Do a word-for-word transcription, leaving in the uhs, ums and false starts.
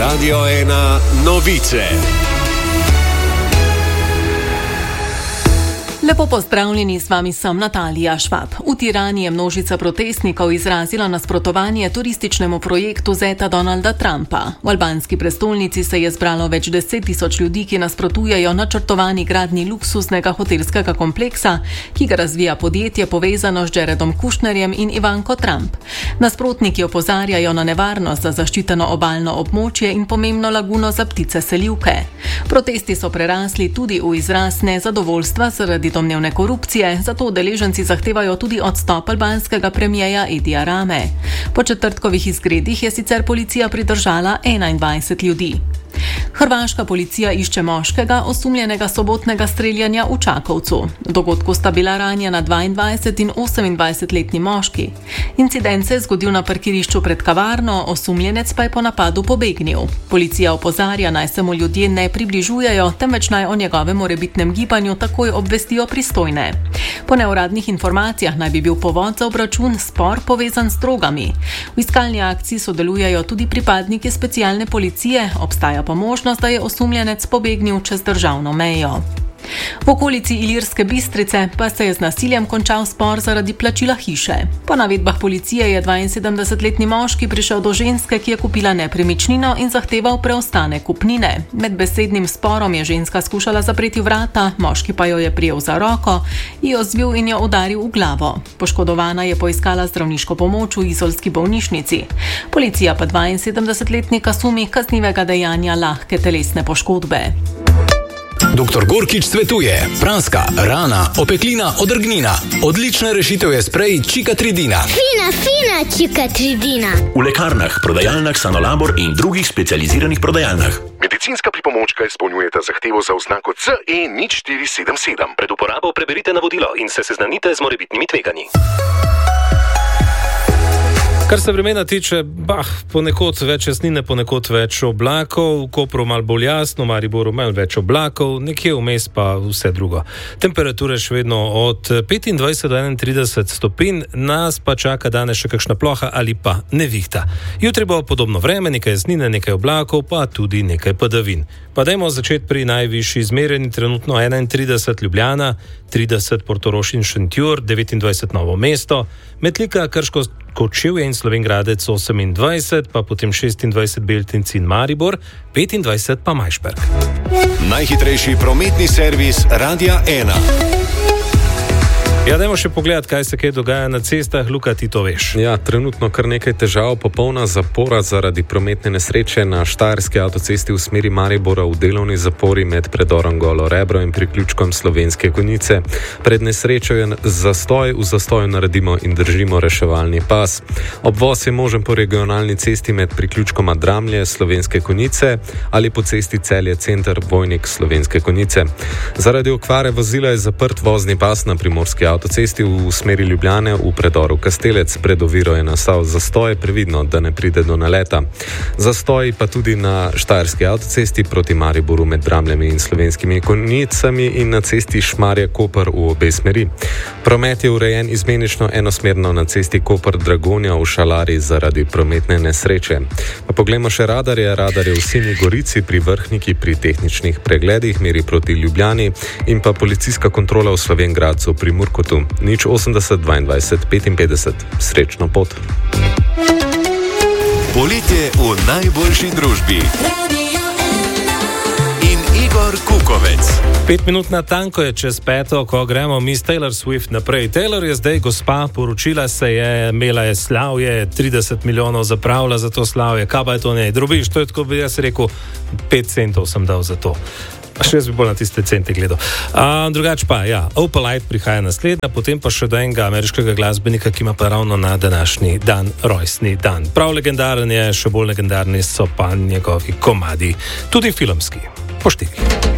Radio ena novice. Lepo pozdravljeni, z vami sem Natalija Švab. V Tirani je množica protestnikov izrazila nasprotovanje turističnemu projektu zeta Donalda Trumpa. V albanski prestolnici se je zbralo več deset tisoč ljudi, ki nasprotujejo načrtovani gradnji luksuznega hotelskega kompleksa, ki ga razvija podjetje povezano z Jaredom Kushnerjem in Ivanko Trump. Nasprotniki opozarjajo na nevarnost za zaščiteno obalno območje in pomembno laguno za ptice selivke. Protesti so prerasli tudi v izraz nezadovoljstva zaradi domnevne korupcije, zato udeleženci zahtevajo tudi odstop albanskega premijeja Edija Rame. Po četrtkovih izgredih je sicer policija pridržala enaindvajset ljudi. Hrvaška policija išče moškega, osumljenega sobotnega streljanja v Čakovcu. V dogodku sta bila ranjena dvaindvajset- in osemindvajsetletni moški. Incident se je zgodil na parkirišču pred kavarno, osumljenec pa je po napadu pobegnil. Policija opozarja, naj se mu ljudje ne približujejo, temveč naj o njegovem morebitnem gibanju takoj obvestijo pristojne. Po neuradnih informacijah naj bi bil povod za obračun spor povezan s drogami. V iskalni akciji sodelujejo tudi pripadniki specialne policije, obstaja pa možnost, da je osumljenec pobegnil čez državno mejo. V okolici Ilirske Bistrice pa se je z nasiljem končal spor zaradi plačila hiše. Po navedbah policije je dvainsedemdesetletni moški prišel do ženske, ki je kupila nepremičnino in zahteval preostanek kupnine. Med besednim sporom je ženska skušala zapreti vrata, moški pa jo je prijel za roko, jo zvil in jo udaril v glavo. Poškodovana je poiskala zdravniško pomoč v izolski bolnišnici. Policija pa dvainsedemdesetletnika sumi kaznivega dejanja lahke telesne poškodbe. Doktor Gorkič svetuje: praska, rana, opeklina, odrgnina. Odlična rešitev je sprej Čikatridina. Fina, fina Čikatridina. V lekarnah, prodajalnah Sanolabor in drugih specializiranih prodajalnah. Medicinska pripomočka izpolnjujeta zahtevo za oznako C E nič štiri sedem sedem. Pred uporabo preberite navodilo in se seznanite z morebitnimi tveganji. Kar se vremena tiče, bah, ponekod več jasnine, ponekod več oblakov, v Kopru malo bolj jasno, v Mariboru malo več oblakov, nekje vmes pa vse drugo. Temperature še vedno od petindvajset do enaintrideset stopinj, nas pa čaka danes še kakšna ploha ali pa nevihta. Jutri bo podobno vreme, nekaj jasnine, nekaj oblakov, pa tudi nekaj padavin. Pa dajmo začeti pri najvišji izmerjeni, trenutno enaintrideset Ljubljana, trideset Portorož in Šentjur, devetindvajset Novo mesto, Metlika, Krško, Kočevje in Slovenj Gradec osemindvajset, pa potem šestindvajset Beltinci in Maribor, petindvajset pa Majšperk. Najhitrejši prometni servis Radia ena. Ja, dajmo še pogledati, kaj se kaj dogaja na cestah. Luka, ti to veš. Ja, trenutno kar nekaj težav, popolna zapora zaradi prometne nesreče na Štajerski avtocesti v smeri Maribora v delovni zapori med predorom Golo Rebro in priključkom Slovenske Konjice. Pred nesrečo je zastoj, v zastoju naredimo in držimo reševalni pas. Obvoz je možen po regionalni cesti med priključkoma Dramlje, Slovenske Konjice ali po cesti Celje center Vojnik Slovenske Konjice. Zaradi okvare vozila je zaprt vozni pas na Primorski avtocesti v smeri Ljubljane v predoru Kastelec. Pred oviro je nastal zastoj, previdno, da ne pride do naleta. Zastoj pa tudi na Štajerski avtocesti proti Mariboru med Dramljami in Slovenskimi Konjicami in na cesti Šmarje-Koper v obe smeri. Promet je urejen izmenično enosmerno na cesti Koper-Dragonja v Šalari zaradi prometne nesreče. Pa poglejmo še radarje. Radarje v Sinji Gorici pri Vrhniki pri tehničnih pregledih meri proti Ljubljani in pa policijska kontrola v Slovenj Gradcu pri Murku nič osemdeset dvaindvajset petinpetdeset. Srečno pot. Poletje v najboljši družbi. In Igor Kukovec. Pet minut na tanko je čez peto, ko gremo mi s Taylor Swift naprej. Taylor je zdaj gospa, poročila se je, imela je slavje, trideset milijonov zapravila za to slavje. Kaj pa je to ne? Drobiš, to je tako bi jaz rekel, pet centov sem dal za to. Še jaz bi bolj na tiste cente gledal. Uh, drugač pa, ja, Opalite prihaja naslednja, potem pa še do enega ameriškega glasbenika, ki ima pa ravno na današnji dan rojstni dan. Prav legendaren je, še bolj legendarni so pa njegovi komadi, tudi filmski. Po štiri.